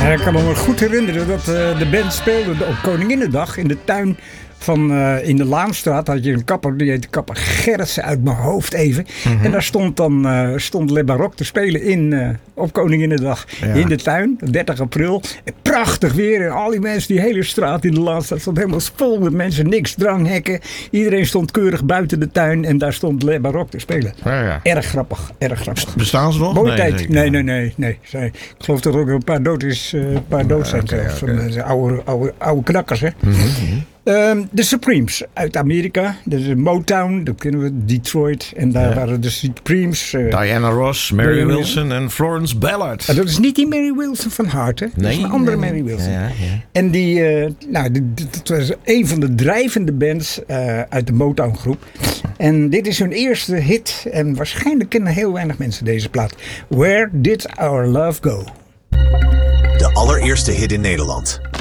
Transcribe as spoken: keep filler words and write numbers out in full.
Uh, ik kan me goed herinneren dat uh, de band speelde op Koninginnedag in de tuin van uh, in de Laanstraat. Had je een kapper, die heette kapper Gerritsen uit mijn hoofd even. Mm-hmm. En daar stond dan uh, stond Le Baroque te spelen in, uh, op Koninginnedag ja. in de tuin, dertig april. En prachtig weer en al die mensen, die hele straat in de Laanstraat stond helemaal vol met mensen, niks, dranghekken. Iedereen stond keurig buiten de tuin en daar stond Le Baroque te spelen. Ja, ja. Erg grappig, erg grappig. Bestaan ze nog? Mooie tijd. Nee, nee, nee, nee. nee. Ik geloof dat er ook een paar dood is, uh, een paar dood zijn. Okay, okay. Van oude, oude, oude knakkers, hè. Mm-hmm. Um, de Supremes uit Amerika. Dus Motown, dat kennen we, Detroit. En daar ja. waren de Supremes. Uh, Diana Ross, Mary, Mary Wilson en Florence Ballard. Uh, dat is niet die Mary Wilson van Hart, hè? Dat nee, is een andere nee. Mary Wilson. Ja, ja. En die, uh, nou, dat was een van de drijvende bands uh, uit de Motown groep. En dit is hun eerste hit. En waarschijnlijk kennen heel weinig mensen deze plaat. Where Did Our Love Go? De allereerste hit in Nederland.